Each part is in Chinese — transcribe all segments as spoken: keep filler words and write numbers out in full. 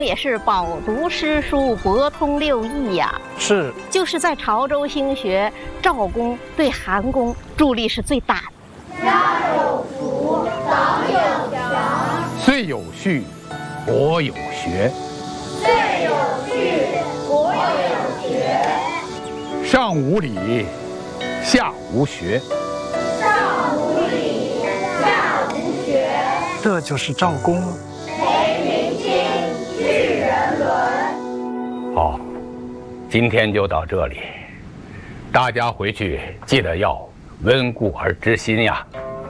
也是饱读诗书，博通六艺呀。 是， 就是在潮州兴学，赵公对韩公助力是最大的。 家有福，长有祥； 岁有序，国有学。 岁有序，国有学。 上无礼，下无学。 上无礼，下无学。 这就是赵公。 培明清，育人伦。 好，今天就到这里，大家回去记得要温故而知新呀。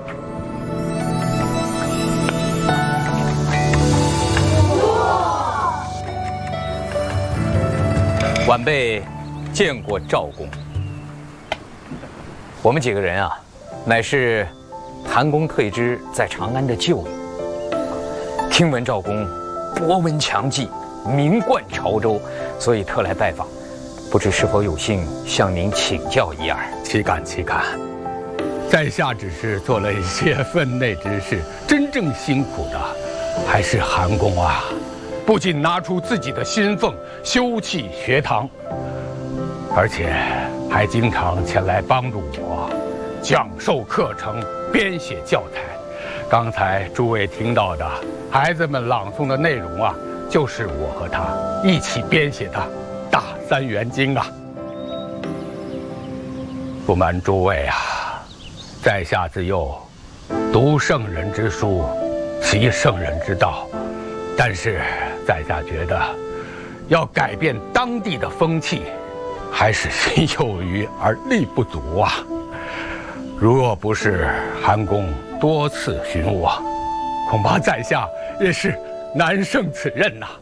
晚辈见过赵公，我们几个人啊，乃是韩公退之在长安的旧友。听闻赵公博闻强记，名冠潮州，所以特来拜访，不知是否有幸向您请教一二？ 岂敢岂敢，在下只是做了一些分内之事，真正辛苦的还是韩公啊。不仅拿出自己的薪俸修葺学堂，而且还经常前来帮助我讲授课程、编写教材。刚才诸位听到的孩子们朗诵的内容啊，就是我和他一起编写的《大三元经》啊。不瞒诸位啊，在下自幼读圣人之书，习圣人之道，但是在下觉得，要改变当地的风气，还是心有余而力不足啊。若不是韩公多次寻我，恐怕在下也是难胜此任呐、啊。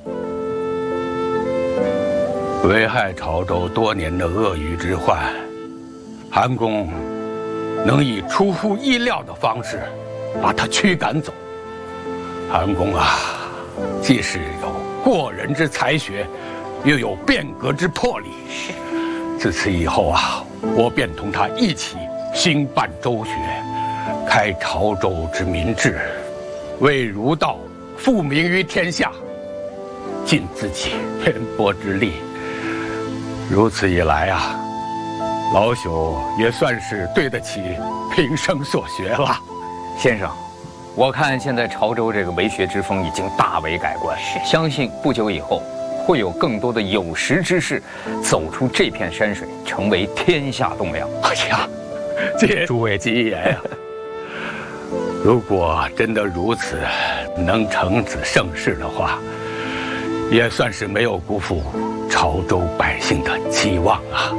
危害潮州多年的鳄鱼之患，韩公能以出乎意料的方式把它驱赶走。韩公啊，既是有过人之才学，又有变革之魄力。自此以后啊，我便同他一起兴办州学，开潮州之民治，为儒道复明于天下，尽自己偏薄之力。如此一来啊，老朽也算是对得起平生所学了。 先生，我看现在潮州这个为学之风已经大为改观，相信不久以后会有更多的有识之士走出这片山水，成为天下栋梁。 哎呀，借诸位吉言呀！如果真的如此，能成此盛世的话，也算是没有辜负潮州百姓的期望啊。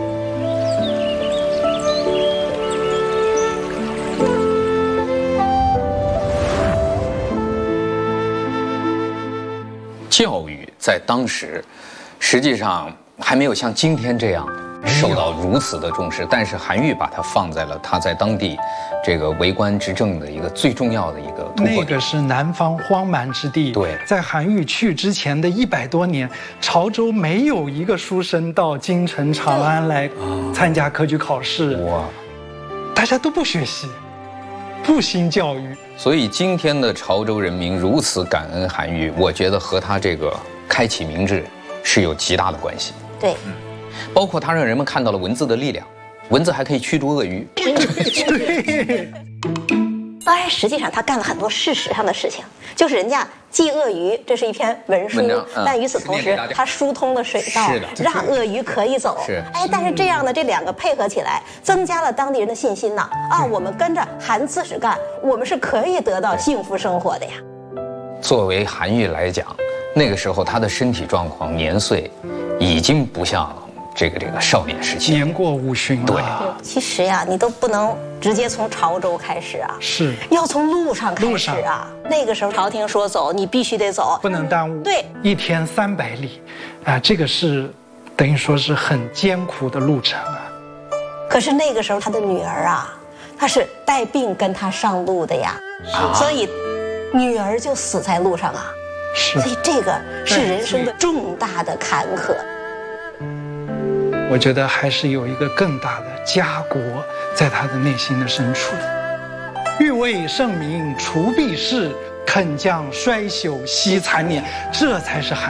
教育在当时，实际上还没有像今天这样受到如此的重视，但是韩愈把它放在了他在当地这个为官执政的一个最重要的一个突破点。 那个是南方荒蛮之地， 对， 在韩愈去之前的一百多年，潮州没有一个书生到京城长安来参加科举考试，哇，大家都不学习，不兴教育。 所以今天的潮州人民如此感恩韩愈，我觉得和他这个开启明治是有极大的关系。 对， 嗯，包括他让人们看到了文字的力量，文字还可以驱逐鳄鱼。 对。 当然，实际上他干了很多事实上的事情，就是人家祭鳄鱼，这是一篇文书， 文嗯、 但与此同时，他疏通了水道，让鳄鱼可以走。 是， 哎，但是这样的这两个配合起来，增加了当地人的信心呐。啊，我们跟着韩刺史干，我们是可以得到幸福生活的呀。 作为韩愈来讲，那个时候他的身体状况、年岁，已经不像这个这个少年时期， 年过五旬了。 对， 其实呀，你都不能直接从潮州开始啊， 是要从路上开始啊。那个时候朝廷说走，你必须得走， 不能耽误。 对， 一天三百里，啊，这个是等于说是很艰苦的路程啊。 可是那个时候他的女儿啊，她是带病跟他上路的呀，啊、所以女儿就死在路上啊。 是， 所以这个是人生的重大的坎坷。 我觉得还是有一个更大的家国在他的内心的深处。欲为圣明除弊事， 肯将衰朽惜残年，这才是韩。